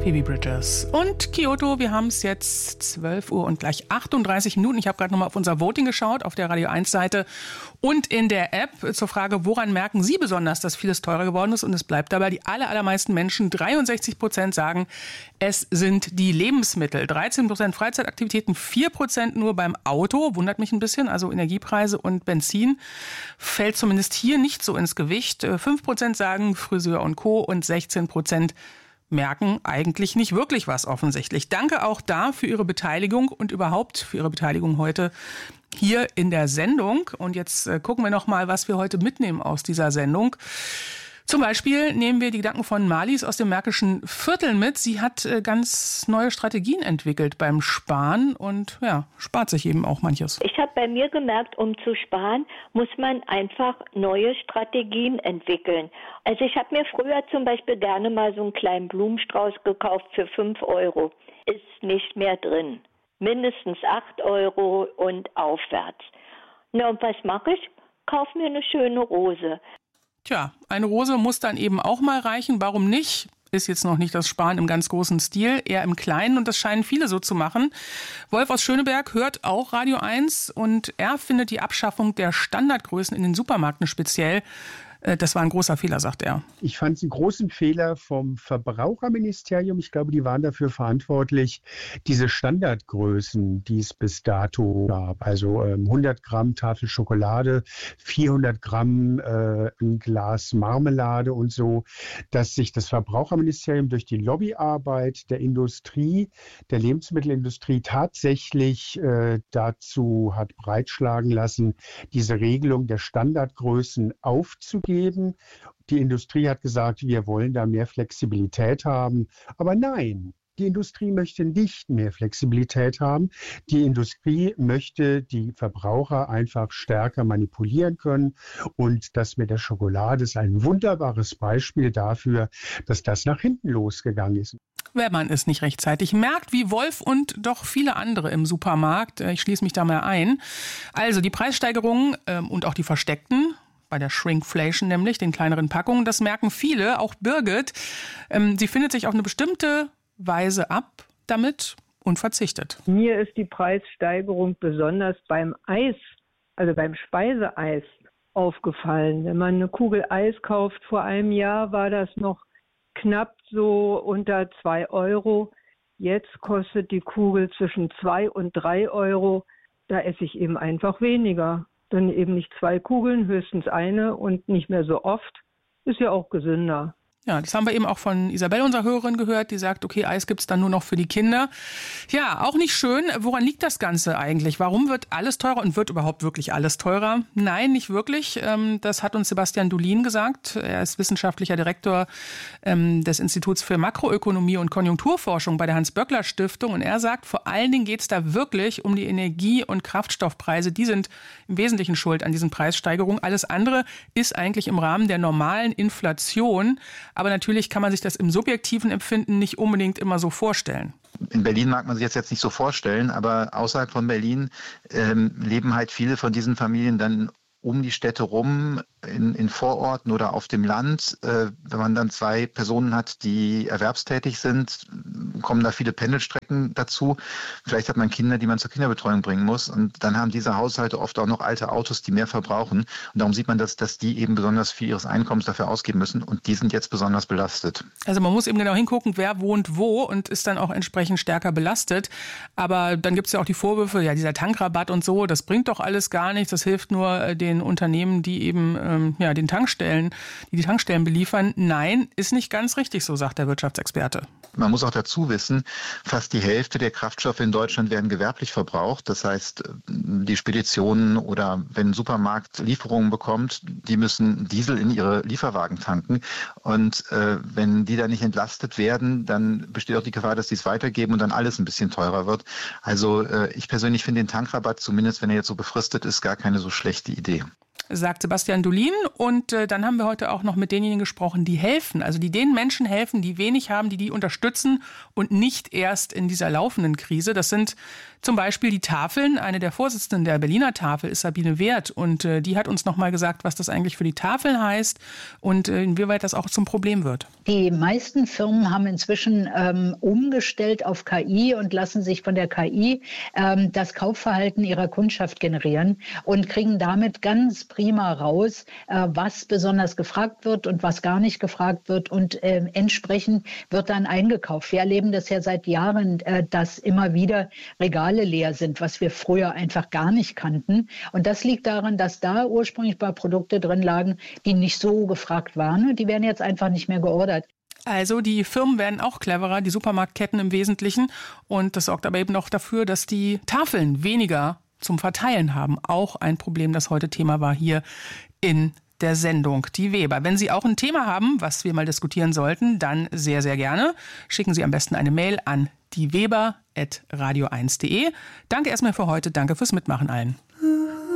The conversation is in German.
Phoebe Bridgers und Kyoto. Wir haben es jetzt 12 Uhr und gleich 38 Minuten. Ich habe gerade nochmal auf unser Voting geschaut, auf der Radio 1 Seite und in der App zur Frage, woran merken Sie besonders, dass vieles teurer geworden ist? Und es bleibt dabei, die allermeisten Menschen, 63% sagen, es sind die Lebensmittel. 13% Freizeitaktivitäten, 4% nur beim Auto. Wundert mich ein bisschen, also Energiepreise und Benzin fällt zumindest hier nicht so ins Gewicht. 5% sagen Friseur und Co. und 16% merken eigentlich nicht wirklich was offensichtlich. Danke auch da für Ihre Beteiligung und überhaupt für Ihre Beteiligung heute hier in der Sendung. Und jetzt gucken wir noch mal, was wir heute mitnehmen aus dieser Sendung. Zum Beispiel nehmen wir die Gedanken von Marlies aus dem Märkischen Viertel mit. Sie hat ganz neue Strategien entwickelt beim Sparen und ja, spart sich eben auch manches. Ich habe bei mir gemerkt, um zu sparen, muss man einfach neue Strategien entwickeln. Also ich habe mir früher zum Beispiel gerne mal so einen kleinen Blumenstrauß gekauft für 5 Euro. Ist nicht mehr drin. Mindestens 8 Euro und aufwärts. Na und was mache ich? Kauf mir eine schöne Rose. Tja, eine Rose muss dann eben auch mal reichen. Warum nicht? Ist jetzt noch nicht das Sparen im ganz großen Stil, eher im Kleinen. Und das scheinen viele so zu machen. Wolf aus Schöneberg hört auch Radio 1 und er findet die Abschaffung der Standardgrößen in den Supermärkten speziell. Das war ein großer Fehler, sagt er. Ich fand es einen großen Fehler vom Verbraucherministerium. Ich glaube, die waren dafür verantwortlich, diese Standardgrößen, die es bis dato gab. Also 100 Gramm Tafel Schokolade, 400 Gramm ein Glas Marmelade und so, dass sich das Verbraucherministerium durch die Lobbyarbeit der Industrie, der Lebensmittelindustrie tatsächlich dazu hat breitschlagen lassen, diese Regelung der Standardgrößen aufzugeben. Die Industrie hat gesagt, wir wollen da mehr Flexibilität haben. Aber nein, die Industrie möchte nicht mehr Flexibilität haben. Die Industrie möchte die Verbraucher einfach stärker manipulieren können. Und das mit der Schokolade ist ein wunderbares Beispiel dafür, dass das nach hinten losgegangen ist. Wenn man es nicht rechtzeitig merkt, wie Wolf und doch viele andere im Supermarkt. Ich schließe mich da mal ein. Also die Preissteigerungen und auch die versteckten, bei der Shrinkflation nämlich, den kleineren Packungen. Das merken viele, auch Birgit. Sie findet sich auf eine bestimmte Weise ab damit und verzichtet. Mir ist die Preissteigerung besonders beim Eis, also beim Speiseeis, aufgefallen. Wenn man eine Kugel Eis kauft, vor einem Jahr war das noch knapp so unter 2 Euro. Jetzt kostet die Kugel zwischen 2 und 3 Euro. Da esse ich eben einfach weniger. Dann eben nicht 2 Kugeln, höchstens eine und nicht mehr so oft. Ist ja auch gesünder. Ja, das haben wir eben auch von Isabel, unserer Hörerin, gehört, die sagt, okay, Eis gibt's dann nur noch für die Kinder. Ja, auch nicht schön. Woran liegt das Ganze eigentlich? Warum wird alles teurer und wird überhaupt wirklich alles teurer? Nein, nicht wirklich. Das hat uns Sebastian Dulin gesagt. Er ist wissenschaftlicher Direktor des Instituts für Makroökonomie und Konjunkturforschung bei der Hans-Böckler-Stiftung. Und er sagt, vor allen Dingen geht's da wirklich um die Energie- und Kraftstoffpreise. Die sind im Wesentlichen schuld an diesen Preissteigerungen. Alles andere ist eigentlich im Rahmen der normalen Inflation. Aber natürlich kann man sich das im subjektiven Empfinden nicht unbedingt immer so vorstellen. In Berlin mag man sich jetzt nicht so vorstellen, aber außerhalb von Berlin leben halt viele von diesen Familien dann um die Städte rum, in Vororten oder auf dem Land. Wenn man dann 2 Personen hat, die erwerbstätig sind, kommen da viele Pendelstrecken dazu. Vielleicht hat man Kinder, die man zur Kinderbetreuung bringen muss. Und dann haben diese Haushalte oft auch noch alte Autos, die mehr verbrauchen. Und darum sieht man, dass die eben besonders viel ihres Einkommens dafür ausgeben müssen. Und die sind jetzt besonders belastet. Also man muss eben genau hingucken, wer wohnt wo und ist dann auch entsprechend stärker belastet. Aber dann gibt es ja auch die Vorwürfe, ja, dieser Tankrabatt und so, das bringt doch alles gar nichts. Das hilft nur den Unternehmen, die eben die Tankstellen beliefern. Nein, ist nicht ganz richtig, so sagt der Wirtschaftsexperte. Man muss auch dazu wissen, fast die Hälfte der Kraftstoffe in Deutschland werden gewerblich verbraucht. Das heißt, die Speditionen oder wenn ein Supermarkt Lieferungen bekommt, die müssen Diesel in ihre Lieferwagen tanken. Und wenn die dann nicht entlastet werden, dann besteht auch die Gefahr, dass die es weitergeben und dann alles ein bisschen teurer wird. Also ich persönlich finde den Tankrabatt, zumindest wenn er jetzt so befristet ist, gar keine so schlechte Idee. sagt Sebastian Dolin. Und dann haben wir heute auch noch mit denjenigen gesprochen, die helfen. Also die den Menschen helfen, die wenig haben, die unterstützen und nicht erst in dieser laufenden Krise. Das sind zum Beispiel die Tafeln. Eine der Vorsitzenden der Berliner Tafel ist Sabine Wert. Und die hat uns nochmal gesagt, was das eigentlich für die Tafeln heißt und inwieweit das auch zum Problem wird. Die meisten Firmen haben inzwischen umgestellt auf KI und lassen sich von der KI das Kaufverhalten ihrer Kundschaft generieren und kriegen damit ganz prima raus, was besonders gefragt wird und was gar nicht gefragt wird. Und entsprechend wird dann eingekauft. Wir erleben das ja seit Jahren, dass immer wieder Regale leer sind, was wir früher einfach gar nicht kannten. Und das liegt daran, dass da ursprünglich mal Produkte drin lagen, die nicht so gefragt waren. Und die werden jetzt einfach nicht mehr geordert. Also die Firmen werden auch cleverer, die Supermarktketten im Wesentlichen. Und das sorgt aber eben auch dafür, dass die Tafeln weniger zum Verteilen haben. Auch ein Problem, das heute Thema war hier in der Sendung Die Weber. Wenn Sie auch ein Thema haben, was wir mal diskutieren sollten, dann sehr, sehr gerne. Schicken Sie am besten eine Mail an dieweber@radio1.de. Danke erstmal für heute. Danke fürs Mitmachen allen.